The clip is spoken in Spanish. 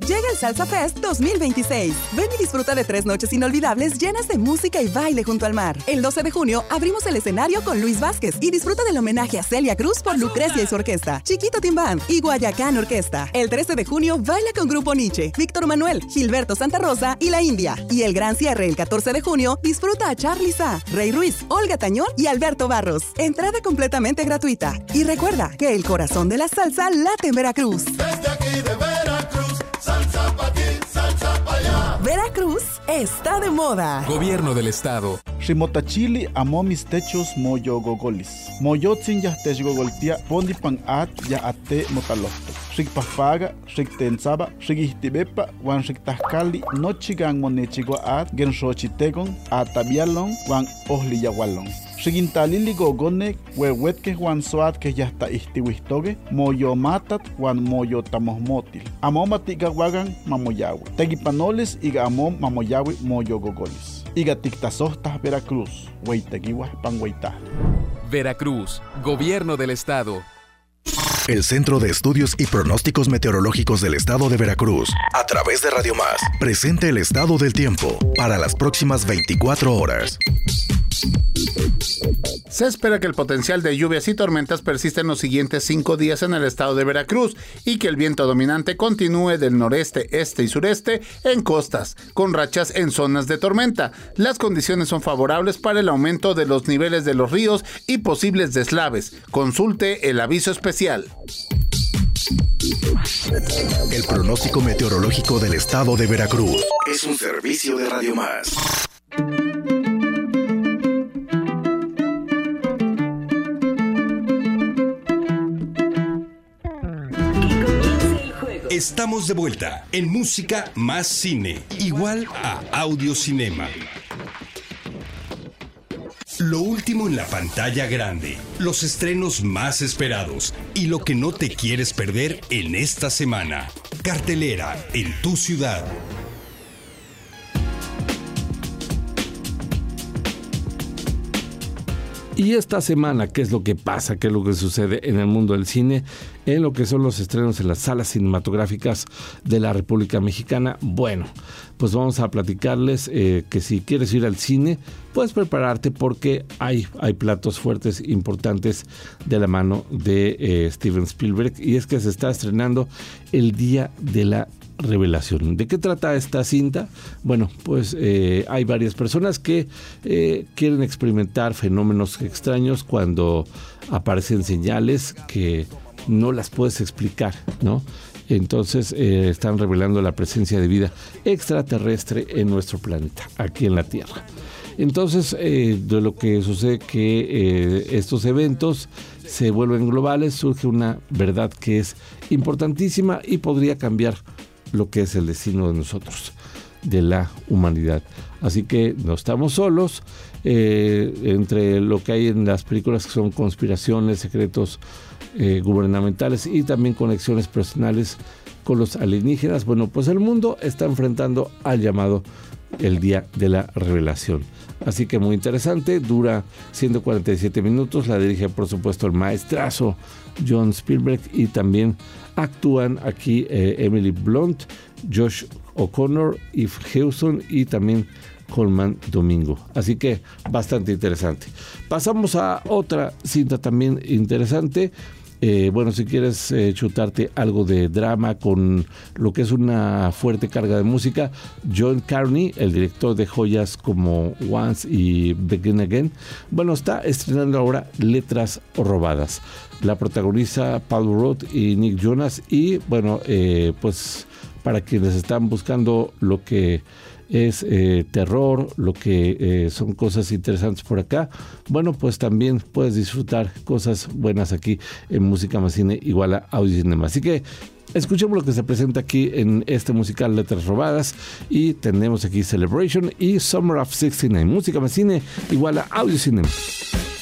Llega el Salsa Fest 2026. Ven y disfruta de 3 noches inolvidables llenas de música y baile junto al mar. El 12 de junio abrimos el escenario con Luis Vázquez y disfruta del homenaje a Celia Cruz por Lucrecia y su orquesta, Chiquito Team Band y Guayacán Orquesta. El 13 de junio baila con Grupo Nietzsche, Víctor Manuel, Gilberto Santa Rosa y La India. Y el gran cierre el 14 de junio disfruta a Charly Sa, Rey Ruiz, Olga Tañón y Alberto Barros. Entrada completamente gratuita. Y recuerda que el corazón de la salsa late en Veracruz. Desde aquí de Veracruz, salsa pa' aquí, salsa pa' allá. Veracruz está de moda. Gobierno del Estado. Ximotachili amo mis techos moyo gogolis. Moyotzin yahtech gogoltia pondi pan at ya ate motalohto. Xikpafaga, xiktensaba, xikihtibepa, wan xiktahkali, nochigan monechigua at, genxochitegon, atabialon, wan ohliyawalon. Xigintalili gogonek, huehuetke wan soat que ya está istiwistoge, moyo matat wan moyo tamohmotil. Amomatiga wagan mamoyawe. Tegipanoles iga amom mamoyawe moyo gogolis. Iga tiktasostas Veracruz, hueiteguiwas pan hueita. Veracruz, Gobierno del Estado. El Centro de Estudios y Pronósticos Meteorológicos del Estado de Veracruz, a través de Radio Más, presenta el estado del tiempo para las próximas 24 horas. Se espera que el potencial de lluvias y tormentas persista en los siguientes 5 días en el estado de Veracruz y que el viento dominante continúe del noreste, este y sureste en costas, con rachas en zonas de tormenta. Las condiciones son favorables para el aumento de los niveles de los ríos y posibles deslaves. Consulte el aviso especial. El pronóstico meteorológico del estado de Veracruz es un servicio de Radio Más. Estamos de vuelta en Música Más Cine, igual a Audiocinema. Lo último en la pantalla grande, los estrenos más esperados y lo que no te quieres perder en esta semana. Cartelera en tu ciudad. Y esta semana, ¿qué es lo que pasa? ¿Qué es lo que sucede en el mundo del cine? En lo que son los estrenos en las salas cinematográficas de la República Mexicana. Bueno, pues vamos a platicarles que si quieres ir al cine, puedes prepararte porque hay platos fuertes importantes de la mano de Steven Spielberg. Y es que se está estrenando el Día de la Revelación. ¿De qué trata esta cinta? Bueno, pues hay varias personas que quieren experimentar fenómenos extraños cuando aparecen señales que no las puedes explicar, ¿no? Entonces están revelando la presencia de vida extraterrestre en nuestro planeta, aquí en la Tierra. Entonces, de lo que sucede que estos eventos se vuelven globales, surge una verdad que es importantísima y podría cambiar lo que es el destino de nosotros, de la humanidad. Así que no estamos solos. Entre lo que hay en las películas que son conspiraciones, secretos gubernamentales y también conexiones personales con los alienígenas, bueno, pues el mundo está enfrentando al llamado el Día de la Revelación. Así que muy interesante, dura 147 minutos, la dirige por supuesto el maestrazo John Spielberg y también actúan aquí Emily Blunt, Josh O'Connor, Eve Hewson y también Colman Domingo. Así que bastante interesante. Pasamos a otra cinta también interesante. Bueno, si quieres chutarte algo de drama con lo que es una fuerte carga de música, John Carney, el director de joyas como Once y Begin Again, bueno, está estrenando ahora Letras Robadas. La protagoniza Paul Rudd y Nick Jonas y bueno, pues para quienes están buscando lo que es terror, lo que son cosas interesantes por acá, bueno, pues también puedes disfrutar cosas buenas aquí en Música Más Cine, igual a Audiocinema. Así que escuchemos lo que se presenta aquí en este musical Letras Robadas y tenemos aquí Celebration y Summer of '69. Música Más Cine, igual a Audiocinema.